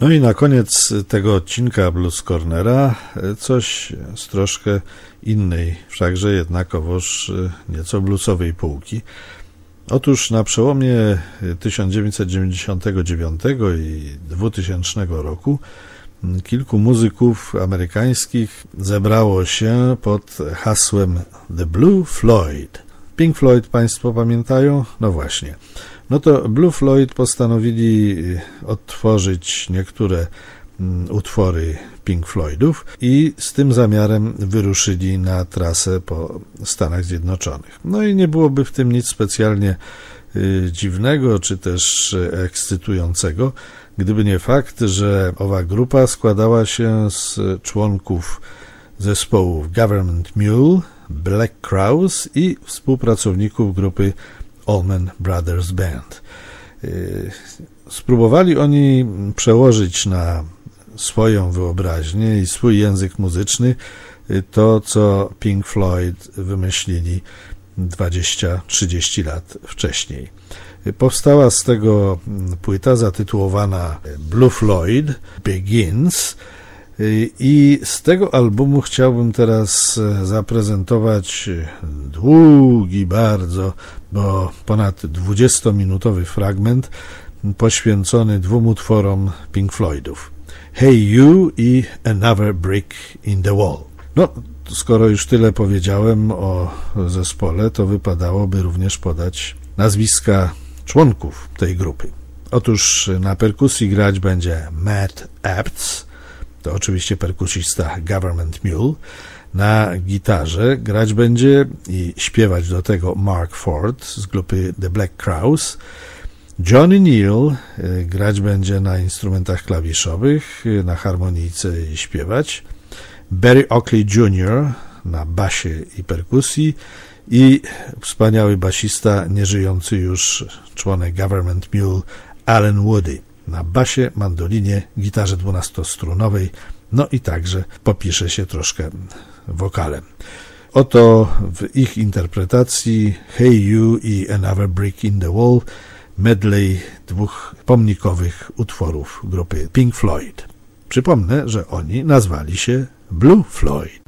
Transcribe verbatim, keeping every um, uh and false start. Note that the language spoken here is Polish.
No i na koniec tego odcinka Blues Cornera coś z troszkę innej, wszakże jednakowoż nieco bluesowej półki. Otóż na przełomie tysiąc dziewięćset dziewięćdziesiątego dziewiątego i dwutysięcznego roku kilku muzyków amerykańskich zebrało się pod hasłem The Blue Floyd. Pink Floyd Państwo pamiętają? No właśnie. No to Blue Floyd postanowili odtworzyć niektóre utwory Pink Floydów i z tym zamiarem wyruszyli na trasę po Stanach Zjednoczonych. No i nie byłoby w tym nic specjalnie y, dziwnego, czy też ekscytującego, gdyby nie fakt, że owa grupa składała się z członków zespołów Government Mule, Black Crowes i współpracowników grupy Allman Brothers Band. Y, spróbowali oni przełożyć na swoją wyobraźnię i swój język muzyczny to, co Pink Floyd wymyślili dwadzieścia trzydzieści lat wcześniej. Powstała z tego płyta zatytułowana Blue Floyd Begins i z tego albumu chciałbym teraz zaprezentować długi bardzo, bo ponad dwudziestominutowy fragment poświęcony dwóm utworom Pink Floydów. Hey You i Another Brick in the Wall. No, skoro już tyle powiedziałem o zespole, to wypadałoby również podać nazwiska członków tej grupy. Otóż na perkusji grać będzie Matt Apts, to oczywiście perkusista Government Mule. Na gitarze grać będzie i śpiewać do tego Mark Ford z grupy The Black Crowes. Johnny Neal grać będzie na instrumentach klawiszowych, na harmonijce i śpiewać. Barry Oakley junior na basie i perkusji i wspaniały basista, nieżyjący już członek Government Mule Alan Woody na basie, mandolinie, gitarze dwunastostrunowej, no i także popisze się troszkę wokalem. Oto w ich interpretacji Hey You i Another Brick in the Wall medley dwóch pomnikowych utworów grupy Pink Floyd. Przypomnę, że oni nazwali się Blue Floyd.